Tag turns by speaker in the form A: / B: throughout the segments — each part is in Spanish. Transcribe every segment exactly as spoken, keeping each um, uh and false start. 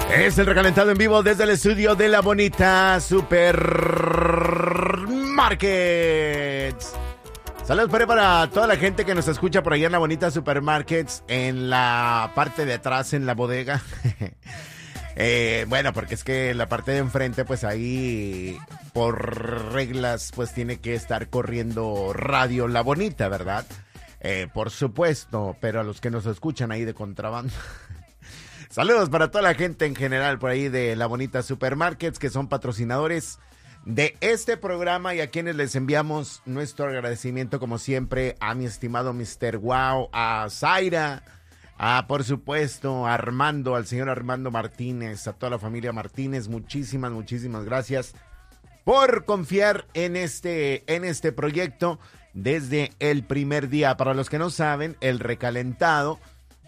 A: Es el recalentado en vivo desde el estudio de La Bonita Supermarkets. Saludos para toda la gente que nos escucha por allá en La Bonita Supermarkets, en la parte de atrás, en la bodega. eh, bueno, porque es que la parte de enfrente, pues ahí, por reglas, pues tiene que estar corriendo Radio La Bonita, ¿verdad? Eh, por supuesto, pero a los que nos escuchan ahí de contrabando. Saludos para toda la gente en general por ahí de La Bonita Supermarkets, que son patrocinadores de este programa y a quienes les enviamos nuestro agradecimiento como siempre a mi estimado mister Wow, a Zaira, a por supuesto a Armando, al señor Armando Martínez, a toda la familia Martínez. Muchísimas, muchísimas gracias por confiar en este, en este proyecto desde el primer día. Para los que no saben, el recalentado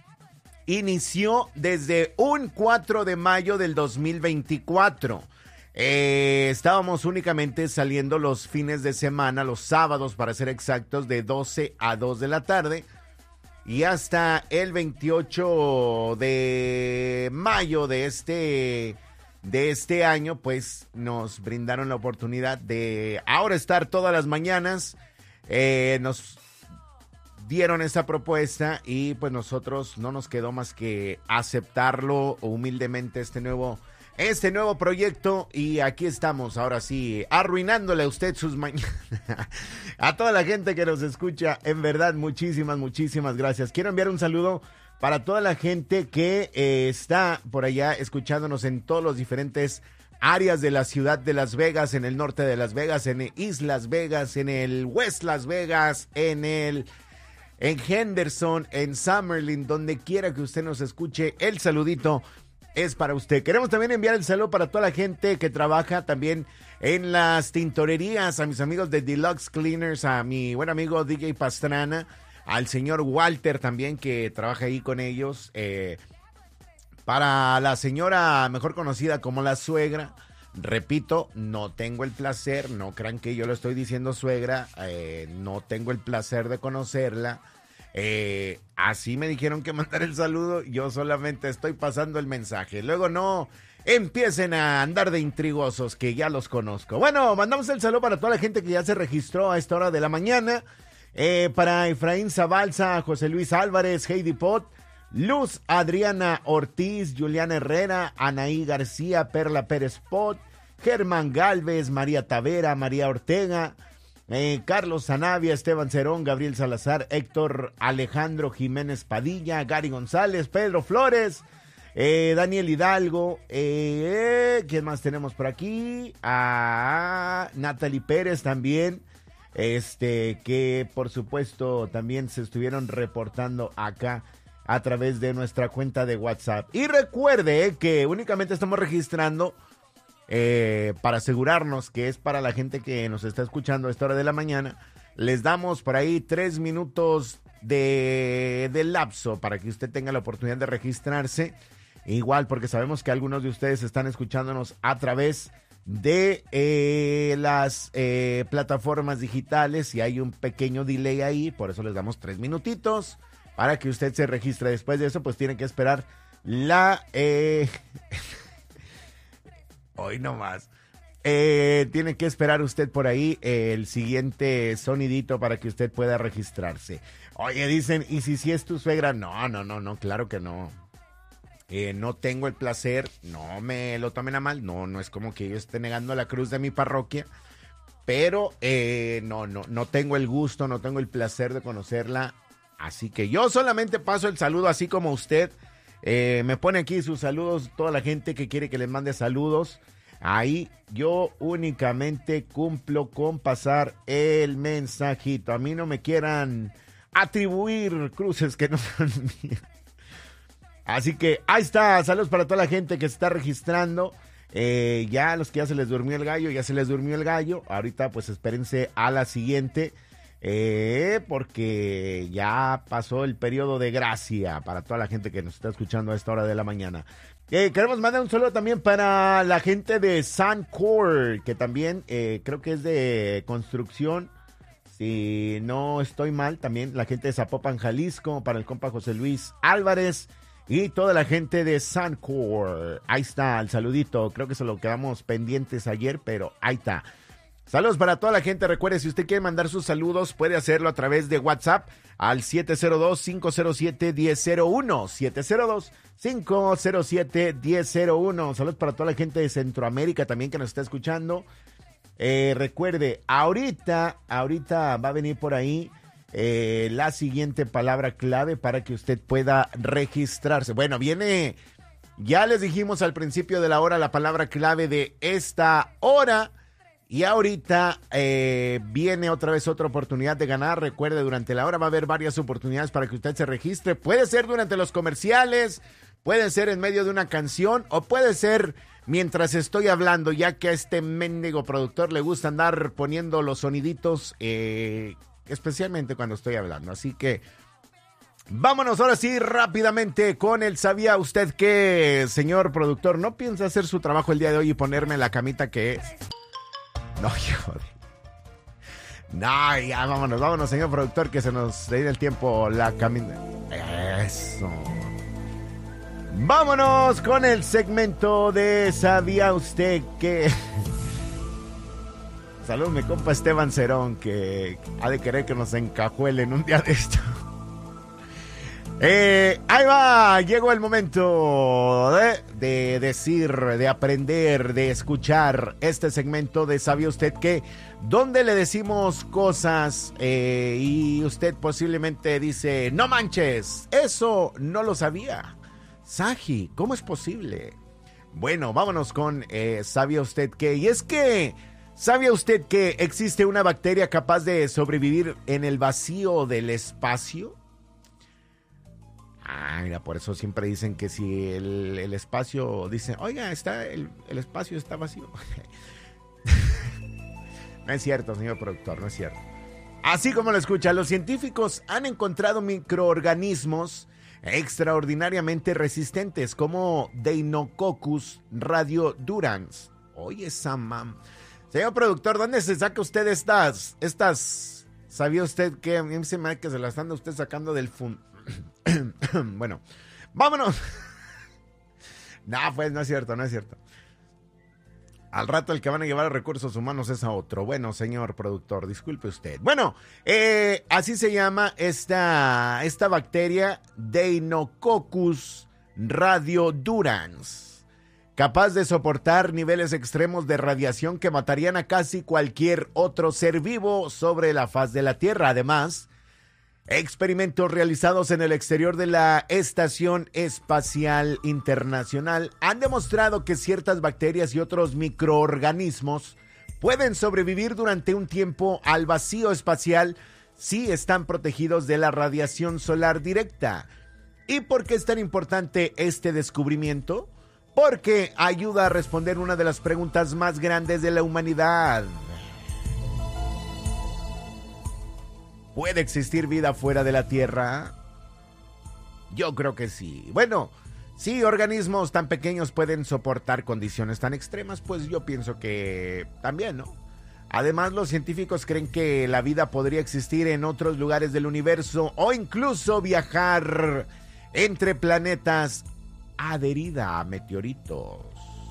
A: inició desde un cuatro de mayo del dos mil veinticuatro. Eh, estábamos únicamente saliendo los fines de semana, los sábados para ser exactos, de doce a dos de la tarde. Y hasta el veintiocho de mayo de este, de este año, pues nos brindaron la oportunidad de ahora estar todas las mañanas. Eh, nos dieron esta propuesta y pues nosotros no nos quedó más que aceptarlo humildemente, este nuevo, este nuevo proyecto, y aquí estamos ahora sí, arruinándole a usted sus mañanas. A toda la gente que nos escucha, en verdad, muchísimas, muchísimas gracias. Quiero enviar un saludo para toda la gente que eh, está por allá escuchándonos en todos los diferentes áreas de la ciudad de Las Vegas, en el norte de Las Vegas, en East Las Vegas, en el West Las Vegas, en el... en Henderson, en Summerlin, donde quiera que usted nos escuche, el saludito es para usted. Queremos también enviar el saludo para toda la gente que trabaja también en las tintorerías, a mis amigos de Deluxe Cleaners, a mi buen amigo D J Pastrana, al señor Walter también que trabaja ahí con ellos, eh, para la señora mejor conocida como la suegra. Repito, no tengo el placer, no crean que yo lo estoy diciendo suegra, eh, no tengo el placer de conocerla, eh, así me dijeron que mandar el saludo, yo solamente estoy pasando el mensaje, luego no empiecen a andar de intrigosos que ya los conozco. Bueno, mandamos el saludo para toda la gente que ya se registró a esta hora de la mañana, eh, para Efraín Zabalza, José Luis Álvarez, Heidi Pot, Luz Adriana Ortiz, Juliana Herrera, Anaí García, Perla Pérez Pot, Germán Galvez, María Tavera, María Ortega, eh, Carlos Zanavia, Esteban Cerón, Gabriel Salazar, Héctor Alejandro Jiménez Padilla, Gary González, Pedro Flores, eh, Daniel Hidalgo, eh, ¿quién más tenemos por aquí? Ah, Natalie Pérez también, este, que por supuesto también se estuvieron reportando acá a través de nuestra cuenta de WhatsApp. Y recuerde eh, que únicamente estamos registrando eh, para asegurarnos que es para la gente que nos está escuchando a esta hora de la mañana. Les damos por ahí tres minutos de, de lapso para que usted tenga la oportunidad de registrarse. Igual porque sabemos que algunos de ustedes están escuchándonos a través de eh, las eh, plataformas digitales y hay un pequeño delay ahí. Por eso les damos tres minutitos para que usted se registre. Después de eso, pues tiene que esperar la... Eh... Hoy nomás. Eh, tiene que esperar usted por ahí eh, el siguiente sonidito para que usted pueda registrarse. Oye, dicen, ¿y si si es tu suegra? No, no, no, no, claro que no. Eh, no tengo el placer, no me lo tomen a mal, no, no es como que yo esté negando la cruz de mi parroquia, pero eh, no, no, no tengo el gusto, no tengo el placer de conocerla. Así que yo solamente paso el saludo así como usted. Eh, me pone aquí sus saludos, toda la gente que quiere que le mande saludos. Ahí yo únicamente cumplo con pasar el mensajito. A mí no me quieran atribuir cruces que no son mías. Así que ahí está, saludos para toda la gente que se está registrando. Eh, ya los que ya se les durmió el gallo, ya se les durmió el gallo. Ahorita pues espérense a la siguiente. Eh, porque ya pasó el periodo de gracia para toda la gente que nos está escuchando a esta hora de la mañana. Eh, queremos mandar un saludo también para la gente de Sancor, que también eh, creo que es de construcción, si no estoy mal, también la gente de Zapopan, Jalisco, para el compa José Luis Álvarez, y toda la gente de Suncor. Ahí está el saludito, creo que se lo quedamos pendientes ayer, pero ahí está. Saludos para toda la gente. Recuerde, si usted quiere mandar sus saludos, puede hacerlo a través de WhatsApp al siete cero dos, cinco cero siete, uno cero cero uno. siete cero dos, cinco cero siete, uno cero uno. Saludos para toda la gente de Centroamérica también que nos está escuchando. Eh, recuerde, ahorita, ahorita va a venir por ahí eh, la siguiente palabra clave para que usted pueda registrarse. Bueno, viene, ya les dijimos al principio de la hora la palabra clave de esta hora. Y ahorita eh, viene otra vez otra oportunidad de ganar. Recuerde, durante la hora va a haber varias oportunidades para que usted se registre. Puede ser durante los comerciales, puede ser en medio de una canción o puede ser mientras estoy hablando, ya que a este mendigo productor le gusta andar poniendo los soniditos, eh, especialmente cuando estoy hablando. Así que vámonos ahora sí rápidamente con el ¿sabía usted qué, señor productor? ¿No piensa hacer su trabajo el día de hoy y ponerme la camita que es? No, hijo de... No, ya, vámonos, vámonos, señor productor, que se nos dé el tiempo la camina. Eso. Vámonos con el segmento de ¿sabía usted que? Saludos, mi compa Esteban Cerón, que ha de querer que nos encajuelen un día de esto. Eh, ahí va, llegó el momento de, de decir, de aprender, de escuchar este segmento de ¿sabía usted qué? Donde le decimos cosas eh, y usted posiblemente dice, no manches, eso no lo sabía. Saji, ¿cómo es posible? Bueno, vámonos con eh, ¿sabía usted qué? Y es que, ¿sabía usted que existe una bacteria capaz de sobrevivir en el vacío del espacio? Ah, mira, por eso siempre dicen que si el, el espacio, dicen, oiga, está el, el espacio está vacío. No es cierto, señor productor, no es cierto. Así como lo escucha, los científicos han encontrado microorganismos extraordinariamente resistentes como Deinococcus radiodurans. Oye, Samam. Señor productor, ¿dónde se saca usted estas, estas, ¿sabía usted que a mí se me hace que se las anda usted sacando del fun... Bueno, vámonos. No, pues no es cierto, no es cierto. Al rato el que van a llevar a recursos humanos es a otro. Bueno, señor productor, disculpe usted. Bueno, eh, así se llama esta, esta bacteria Deinococcus radiodurans, capaz de soportar niveles extremos de radiación que matarían a casi cualquier otro ser vivo sobre la faz de la Tierra. Además, experimentos realizados en el exterior de la Estación Espacial Internacional han demostrado que ciertas bacterias y otros microorganismos pueden sobrevivir durante un tiempo al vacío espacial si están protegidos de la radiación solar directa. ¿Y por qué es tan importante este descubrimiento? Porque ayuda a responder una de las preguntas más grandes de la humanidad. ¿Puede existir vida fuera de la Tierra? Yo creo que sí. Bueno, si organismos tan pequeños pueden soportar condiciones tan extremas, pues yo pienso que también, ¿no? Además, los científicos creen que la vida podría existir en otros lugares del universo o incluso viajar entre planetas adherida a meteoritos.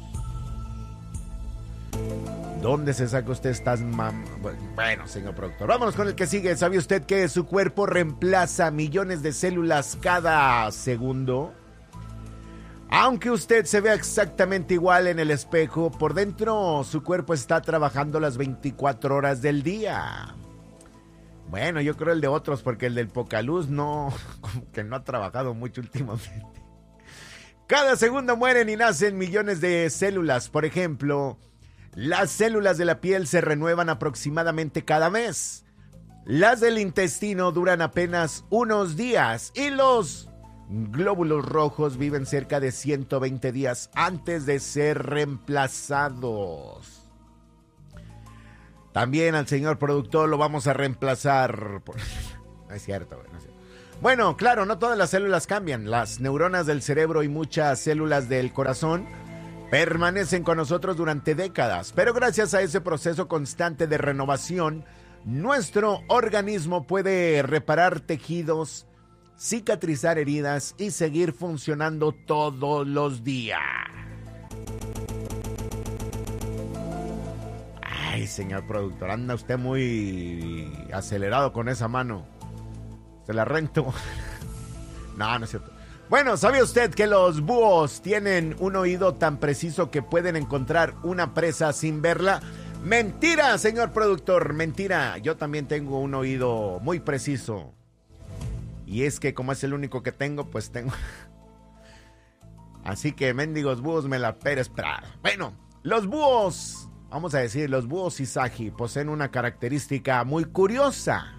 A: ¿Dónde se saca usted estas mam... Bueno, señor productor, vámonos con el que sigue. ¿Sabía usted que su cuerpo reemplaza millones de células cada segundo? Aunque usted se vea exactamente igual en el espejo, por dentro su cuerpo está trabajando las veinticuatro horas del día. Bueno, yo creo el de otros, porque el del Pocaluz no, como que no ha trabajado mucho últimamente. Cada segundo mueren y nacen millones de células. Por ejemplo, las células de la piel se renuevan aproximadamente cada mes. Las del intestino duran apenas unos días y los glóbulos rojos viven cerca de ciento veinte días antes de ser reemplazados. También al señor productor lo vamos a reemplazar. Por... No es cierto, no es cierto. Bueno, claro, no todas las células cambian. Las neuronas del cerebro y muchas células del corazón permanecen con nosotros durante décadas, pero gracias a ese proceso constante de renovación, nuestro organismo puede reparar tejidos cicatrizar heridas y seguir funcionando todos los días. Ay, señor productor, anda usted muy acelerado con esa mano. Se la rento. No, no es cierto. Bueno, ¿sabe usted que los búhos tienen un oído tan preciso que pueden encontrar una presa sin verla? Mentira, señor productor, mentira. Yo también tengo un oído muy preciso. Y es que como es el único que tengo, pues tengo... Así que, mendigos búhos, me la peres. Bueno, los búhos, vamos a decir, los búhos Isagi poseen una característica muy curiosa.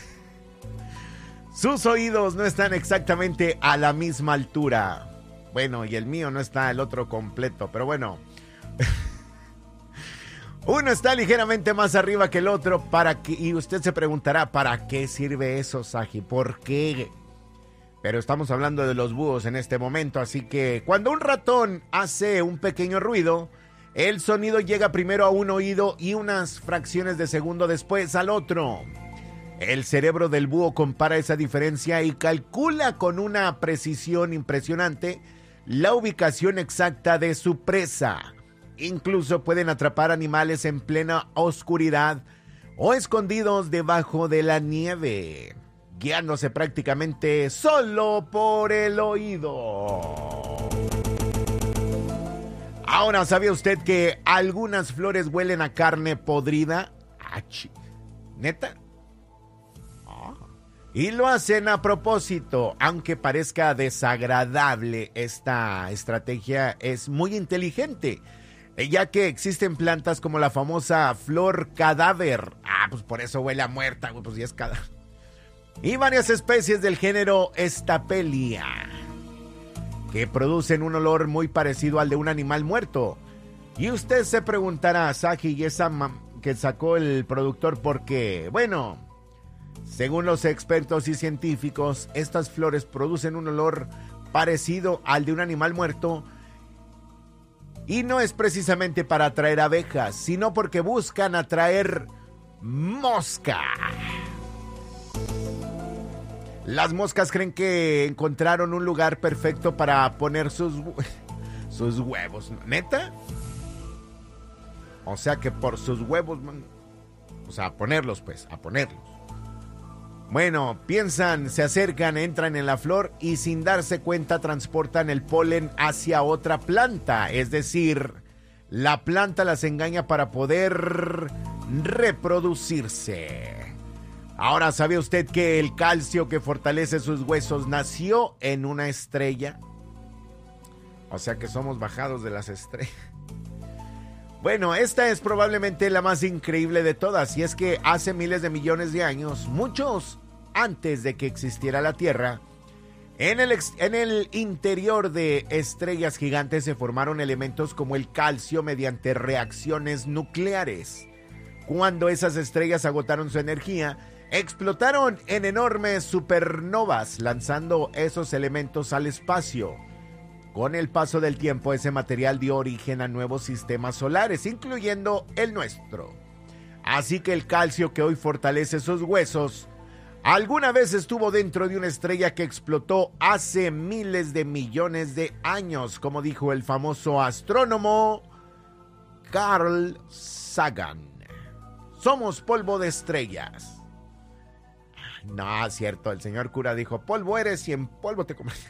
A: Sus oídos no están exactamente a la misma altura. Bueno, y el mío no está el otro completo, pero bueno. Uno está ligeramente más arriba que el otro, para que, y usted se preguntará, ¿para qué sirve eso, Sagi? ¿Por qué? Pero estamos hablando de los búhos en este momento, así que cuando un ratón hace un pequeño ruido, el sonido llega primero a un oído y unas fracciones de segundo después al otro. El cerebro del búho compara esa diferencia y calcula con una precisión impresionante la ubicación exacta de su presa. Incluso pueden atrapar animales en plena oscuridad o escondidos debajo de la nieve, guiándose prácticamente solo por el oído. Ahora, ¿sabía usted que algunas flores huelen a carne podrida? ¡Ach! ¿Neta? Y lo hacen a propósito, aunque parezca desagradable. Esta estrategia es muy inteligente, ya que existen plantas como la famosa flor cadáver. Ah, pues por eso huele a muerta, pues ya es cadáver. Y varias especies del género Stapelia, que producen un olor muy parecido al de un animal muerto. Y usted se preguntará, Sagi, ¿y esa que sacó el productor por qué? Bueno... Según los expertos y científicos, estas flores producen un olor parecido al de un animal muerto y no es precisamente para atraer abejas, sino porque buscan atraer mosca. Las moscas creen que encontraron un lugar perfecto para poner sus, sus huevos. ¿Neta? O sea que por sus huevos, o sea, a ponerlos pues, a ponerlos. Bueno, piensan, se acercan, entran en la flor y sin darse cuenta transportan el polen hacia otra planta. Es decir, la planta las engaña para poder reproducirse. Ahora, ¿sabe usted que el calcio que fortalece sus huesos nació en una estrella? O sea que somos bajados de las estrellas. Bueno, esta es probablemente la más increíble de todas, y es que hace miles de millones de años, muchos antes de que existiera la Tierra, en el, ex, en el interior de estrellas gigantes se formaron elementos como el calcio mediante reacciones nucleares. Cuando esas estrellas agotaron su energía, explotaron en enormes supernovas, lanzando esos elementos al espacio. Con el paso del tiempo, ese material dio origen a nuevos sistemas solares, incluyendo el nuestro. Así que el calcio que hoy fortalece sus huesos, alguna vez estuvo dentro de una estrella que explotó hace miles de millones de años, como dijo el famoso astrónomo Carl Sagan. Somos polvo de estrellas. No, es cierto, el señor cura dijo, polvo eres y en polvo te comes.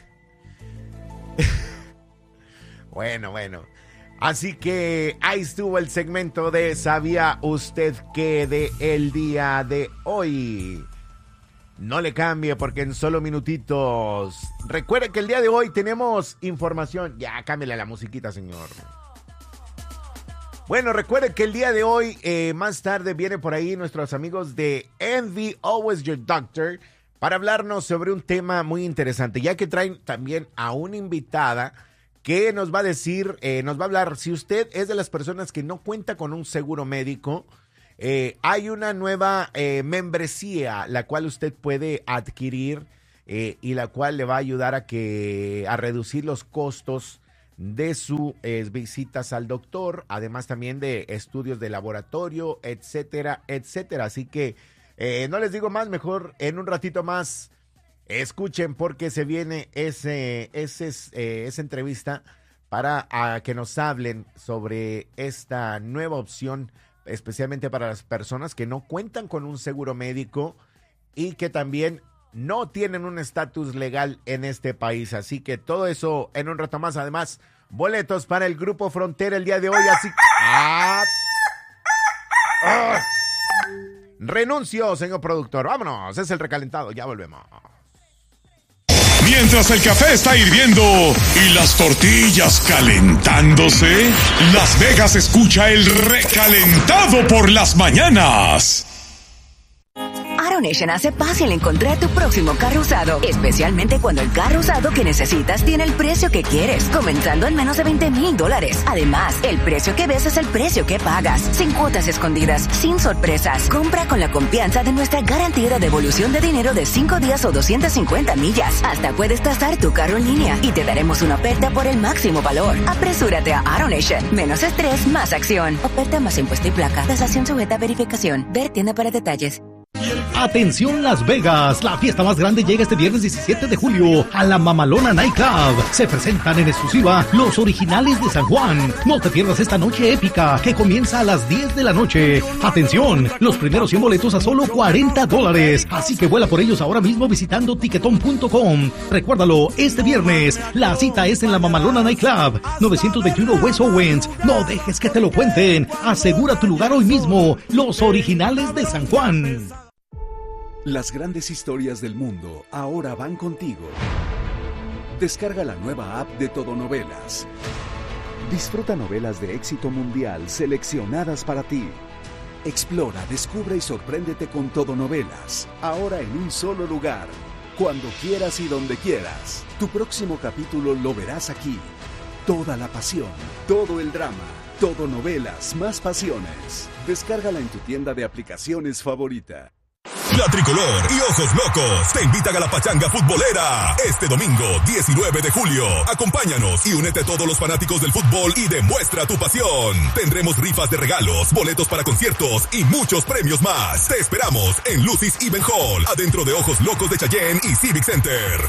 A: Bueno, bueno. Así que ahí estuvo el segmento de ¿Sabía usted qué? De el día de hoy. No le cambie porque en solo minutitos. Recuerde que el día de hoy tenemos información. Ya, cámbiale la musiquita, señor. Bueno, recuerde que el día de hoy, eh, más tarde, viene por ahí nuestros amigos de Envy Always Your Doctor para hablarnos sobre un tema muy interesante, ya que traen también a una invitada que nos va a decir, eh, nos va a hablar, si usted es de las personas que no cuenta con un seguro médico, eh, hay una nueva eh, membresía, la cual usted puede adquirir eh, y la cual le va a ayudar a, que, a reducir los costos de sus eh, visitas al doctor, además también de estudios de laboratorio, etcétera, etcétera. Así que eh, no les digo más, mejor en un ratito más escuchen porque se viene ese, ese, eh, esa entrevista para a, que nos hablen sobre esta nueva opción, especialmente para las personas que no cuentan con un seguro médico y que también no tienen un estatus legal en este país. Así que todo eso en un rato más. Además, boletos para el Grupo Frontera el día de hoy. Así ah, ah. Renuncio, señor productor. Vámonos, es el recalentado. Ya volvemos.
B: Mientras el café está hirviendo y las tortillas calentándose, Las Vegas escucha el recalentado por las mañanas.
C: AutoNation hace fácil encontrar tu próximo carro usado, especialmente cuando el carro usado que necesitas tiene el precio que quieres, comenzando en menos de veinte mil dólares. Además, el precio que ves es el precio que pagas, sin cuotas escondidas, sin sorpresas. Compra con la confianza de nuestra garantía de devolución de dinero de cinco días o doscientas cincuenta millas. Hasta puedes tasar tu carro en línea y te daremos una oferta por el máximo valor. Apresúrate a AutoNation. Menos estrés, más acción. Oferta más impuesto y placa. Tasación sujeta a verificación. Ver tienda para detalles.
D: Atención Las Vegas, la fiesta más grande llega este viernes diecisiete de julio a la Mamalona Night Club. Se presentan en exclusiva los originales de San Juan. No te pierdas esta noche épica que comienza a las diez de la noche. Atención, los primeros cien boletos a solo cuarenta dólares. Así que vuela por ellos ahora mismo visitando tiquetón punto com. Recuérdalo, este viernes la cita es en la Mamalona Night Club, novecientos veintiuno West Owens. No dejes que te lo cuenten. Asegura tu lugar hoy mismo. Los originales de San Juan.
E: Las grandes historias del mundo ahora van contigo. Descarga la nueva app de Todo Novelas. Disfruta novelas de éxito mundial seleccionadas para ti. Explora, descubre y sorpréndete con Todo Novelas. Ahora en un solo lugar. Cuando quieras y donde quieras. Tu próximo capítulo lo verás aquí. Toda la pasión, todo el drama. Todo Novelas, más pasiones. Descárgala en tu tienda de aplicaciones favorita.
F: La Tricolor y Ojos Locos te invitan a la pachanga futbolera este domingo diecinueve de julio. Acompáñanos y únete a todos los fanáticos del fútbol y demuestra tu pasión. Tendremos rifas de regalos, boletos para conciertos y muchos premios más. Te esperamos en Lucy's Event Hall, adentro de Ojos Locos de Cheyenne y Civic Center.